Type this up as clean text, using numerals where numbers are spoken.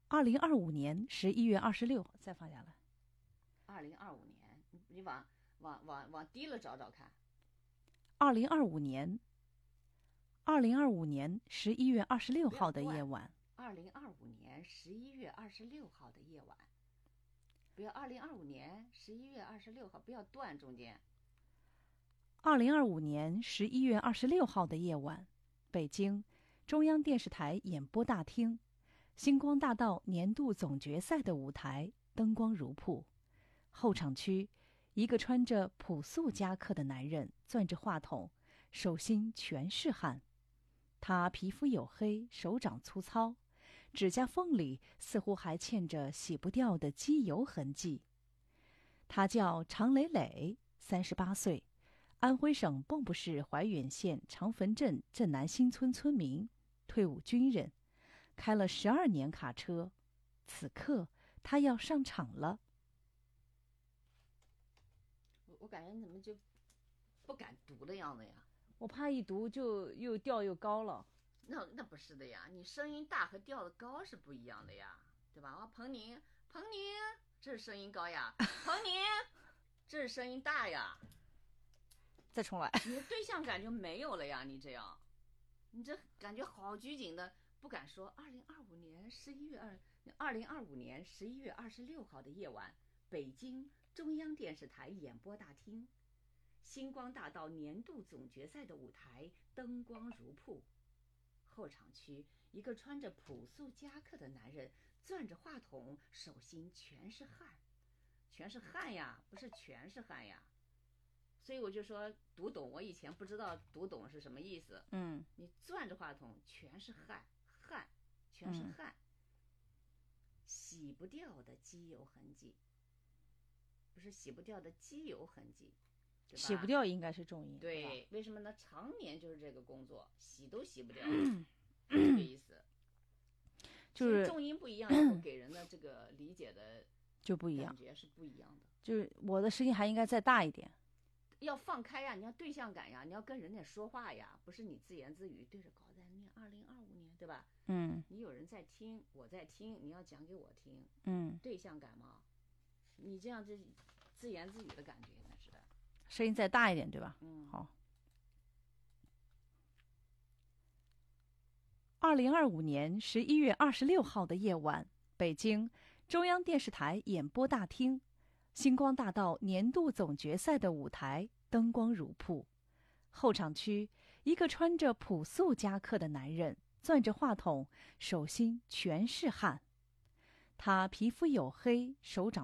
2025年11月26，再放下来。 2025年，你往低了找找看。 2025年11月26号的夜晚。 2025年11月26号的夜晚。不要2025年11月26号，不要断中间。 2025年11月26号的夜晚，北京中央电视台演播大厅，星光大道年度总决赛的舞台灯光如瀑，候场区一个穿着朴素夹克的男人攥着话筒，手心全是汗。他皮肤黝黑，手掌粗糙，指甲缝里似乎还嵌着洗不掉的机油痕迹。他叫常磊磊，38岁，安徽省蚌埠市怀远县长坟镇镇南新村村民，退伍军人，开了12年卡车。此刻他要上场了。 我感觉你怎么就不敢读的样子呀？ 我怕一读就又调又高了。 那不是的呀，你声音大和调的高是不一样的呀，对吧？彭宁，这是声音高呀。彭宁，这是声音大呀。 再重来。 你的对象感就没有了呀，你这样，你这感觉好拘谨的，不敢说。2025年11月26号的夜晚，北京中央电视台演播大厅，星光大道年度总决赛的舞台灯光如瀑，后场区一个穿着朴素夹克的男人攥着话筒，手心全是汗，全是汗呀，不是全是汗呀。所以我就说读懂，我以前不知道读懂是什么意思。你攥着话筒全是汗，全是汗，洗不掉的机油痕迹，不是洗不掉的机油痕迹，对吧？ 洗不掉应该是重音。 对，为什么呢？常年就是这个工作，洗都洗不掉，这个意思。 就是重音不一样，以后给人的这个理解的就不一样， 感觉是不一样的。 就是我的声音还应该再大一点。 要放开呀，你要对象感呀，你要跟人家说话呀，不是你自言自语对着稿在念2025年，对吧？你有人在听，我在听，你要讲给我听。对象感嘛，你这样子自言自语的感觉那是的。 声音再大一点，对吧？好。2025年11月26号的夜晚，北京中央电视台演播大厅，星光大道年度总决赛的舞台灯光如瀑，候场区一个穿着朴素夹克的男人攥着话筒，手心全是汗。他皮肤黝黑，手掌